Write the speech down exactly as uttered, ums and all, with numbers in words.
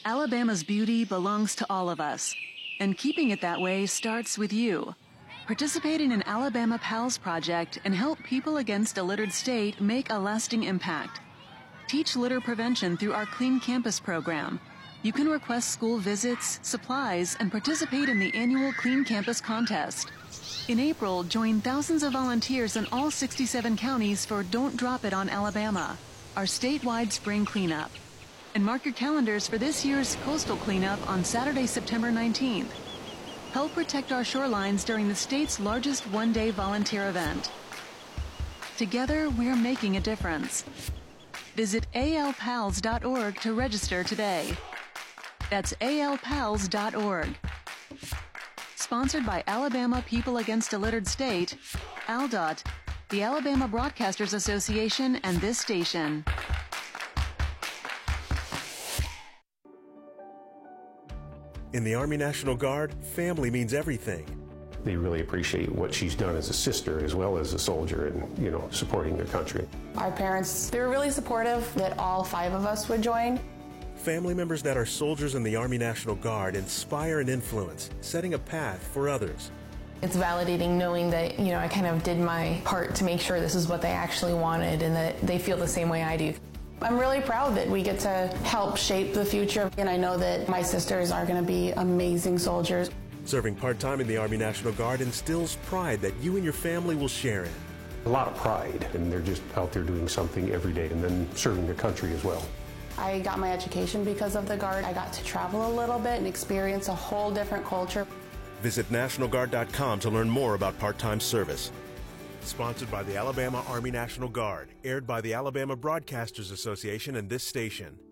Alabama's beauty belongs to all of us, and keeping it that way starts with you. Participate in an Alabama Pals project and help people against a littered state make a lasting impact. Teach litter prevention through our Clean Campus program. You can request school visits, supplies, and participate in the annual Clean Campus contest. In April, join thousands of volunteers in all sixty-seven counties for Don't Drop It on Alabama, our statewide spring cleanup. And mark your calendars for this year's coastal cleanup on Saturday, September nineteenth. Help protect our shorelines during the state's largest one-day volunteer event. Together, we're making a difference. Visit A L pals dot org to register today. That's A L pals dot org. Sponsored by Alabama People Against a Littered State, A L D O T, the Alabama Broadcasters Association, and this station. In the Army National Guard, family means everything. They really appreciate what she's done as a sister as well as a soldier and, you know, supporting their country. Our parents, they were really supportive that all five of us would join. Family members that are soldiers in the Army National Guard inspire and influence, setting a path for others. It's validating knowing that, you know, I kind of did my part to make sure this is what they actually wanted and that they feel the same way I do. I'm really proud that we get to help shape the future, and I know that my sisters are going to be amazing soldiers. Serving part-time in the Army National Guard instills pride that you and your family will share in. A lot of pride, and they're just out there doing something every day and then serving their country as well. I got my education because of the Guard. I got to travel a little bit and experience a whole different culture. Visit National Guard dot com to learn more about part-time service. Sponsored by the Alabama Army National Guard, aired by the Alabama Broadcasters Association and this station.